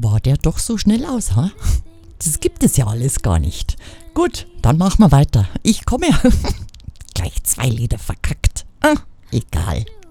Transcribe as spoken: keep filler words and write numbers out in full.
war der doch so schnell aus, ha? Das gibt es ja alles gar nicht. Gut, dann machen wir weiter. Ich komme ja. Gleich zwei Lieder verkackt. Ah, egal.